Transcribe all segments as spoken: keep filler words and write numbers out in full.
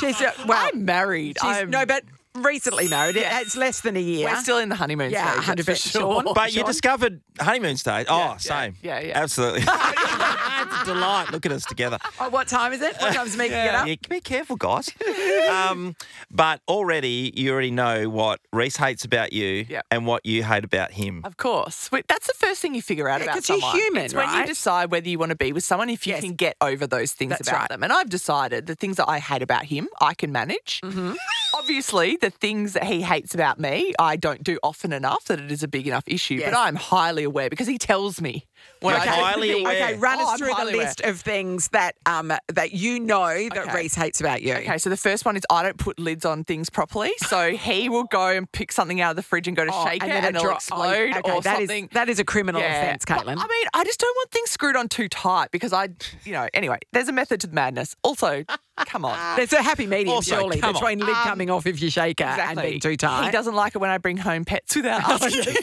She's uh, well, I'm married. She's, I'm, no, but recently married. It- Yes. It's less than a year. We're still in the honeymoon Yeah, stage. one hundred that's percent for sure. Sean. But you Sean? discovered honeymoon stage. Oh, yeah, same. yeah, yeah. Absolutely. It's a delight. Look at us together. Oh, what time is it? What time's Megan get up? Yeah, be careful, guys. um, but already, you already know what Reese hates about you Yep. and what you hate about him. Of course. Wait, That's the first thing you figure out Yeah, about 'cause you're someone. human, it's when you right? decide whether you want to be with someone, if you Yes. can get over those things That's about right. them. And I've decided the things that I hate about him, I can manage. Mm-hmm. Obviously, the things that he hates about me, I don't do often enough that it is a big enough issue. Yes. But I'm highly aware because he tells me when You're I do highly things. aware. Okay, run Oh, us I'm through the highly aware. list of things that um that you know that Okay. Reese hates about you. Okay, so the first one is I don't put lids on things properly. So he will go and pick something out of the fridge and go to Oh, shake it then and it'll dro- oh, explode okay, or that is- something. that is a criminal Yeah. offence, But, Caitlin. I mean, I just don't want things screwed on too tight because I, you know, anyway, there's a method to the madness. Also, come on. There's a happy medium, Also, surely, come on. between lid coming off if you shake her and being too tight. He doesn't like it when I bring home pets without asking him.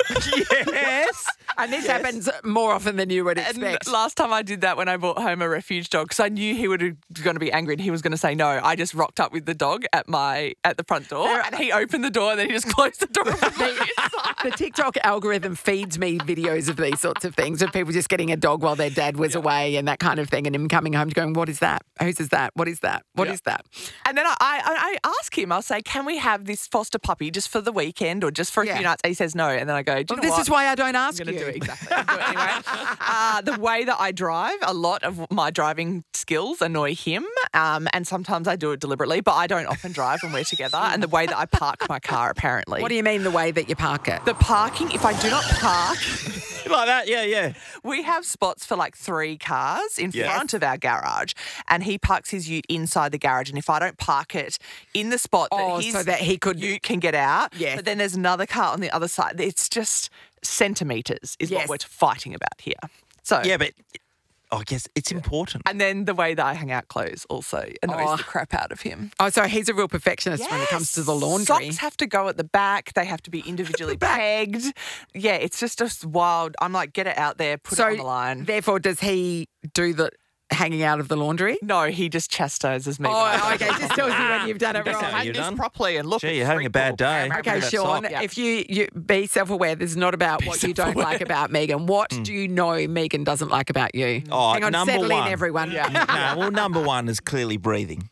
Yes. And this happens more often than you would And expect. last time I did that when I brought home a refuge dog, because I knew he was going to be angry and he was going to say no. I just rocked up with the dog at my at the front door, There- and he opened the door and then he just closed the door. The TikTok algorithm feeds me videos of these sorts of things, of people just getting a dog while their dad was away and that kind of thing, and him coming home going, "What is that? Whose is that? What is that? What Yeah. is that?" And then I, I, I ask him, I'll say, can we have this foster puppy just for the weekend or just for a Yeah. few nights? And he says no. And then I go, do you Well, know this what? is why I don't ask I'm going you. to do it exactly. I'll do it anyway. uh, the way that I drive, a lot of my driving skills annoy him, um, and sometimes I do it deliberately, but I don't often drive when we're together. And the way that I park my car, apparently. What do you mean the way that you park it? The parking, if I do not park, Like that, yeah, yeah. we have spots for like three cars in Yes. front of our garage, and he parks his ute inside the garage. And if I don't park it in the spot that Oh, his so that he could- ute can get out, Yes. but then there's another car on the other side. It's just centimetres is Yes. what we're fighting about here. So Yeah, but I guess it's important. And then the way that I hang out clothes also annoys Oh. the crap out of him. Oh, so he's a real perfectionist when it comes to the laundry. Socks have to go at the back. They have to be individually pegged. Yeah, it's just just wild. I'm like, get it out there, put so it on the line. therefore, does he do the hanging out of the laundry? No, he just chastises me. when I Oh, do okay. it. Just tells you when you've done it That's wrong. how Hang you're this done. properly and look. Gee, it's you're having a bad sprinkle. day. Okay, That Sean, sock. Yeah. if you, you be self-aware, this is not about what you don't like about Megan. What do you know Megan doesn't like about you? Oh, Hang on, number settle one. in, everyone. Yeah. No, well, number one is clearly breathing.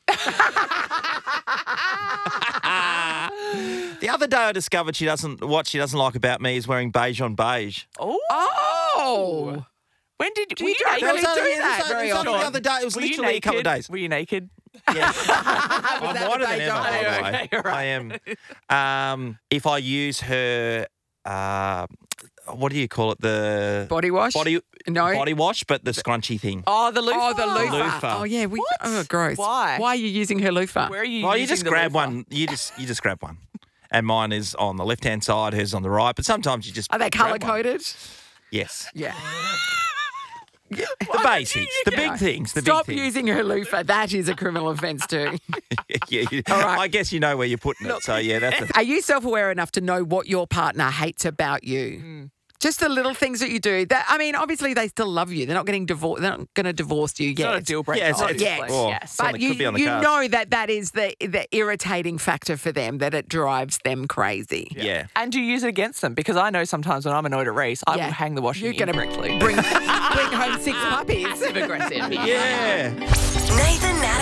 The other day I discovered she doesn't what she doesn't like about me is wearing beige on beige. Oh. Oh. When did Do were you you don't naked? really only- do it was that only- very it was only often. the other day. It was Were you literally a couple of naked? days. Were you naked? Yes. I'm that whiter the than beige ever, on by the beige? way. Okay, all right. I am. Um, if I use her, uh, what do you call it? The Body wash? body No. body wash, but the scrunchy thing. Oh, the loofah. Oh, the loofah. Loofah. Oh, yeah. We, What? Oh, gross. Why? Why are you using her loofah? Where are you? Well, you using just the grab loofah? one. You just you just grab one, and mine is on the left hand side. Hers on the right. But sometimes you just Are they grab one. colour-coded? Yes, Yeah. the basics, the big things, the Stop big things. using her loofah. That is a criminal offence too. yeah, you- right. I guess you know where you're putting it. So yeah, that's. A, Are you self-aware enough to know what your partner hates about you? Mm. Just the little things that you do. That I mean, obviously they still love you. They're not getting divorced. They're not going to divorce you It's yet. not a deal breaker. Yeah, it's- it's- obviously. oh, Yes. it's on But the- you, could be on the you cards. know that that is the the irritating factor for them, that it drives them crazy. yeah. And do you use it against them? Because I know sometimes when I'm annoyed at Reese, I Yeah. will hang the washing You're gonna incorrectly. bring bring home six puppies. Passive aggressive. Yeah. Nathan, Nat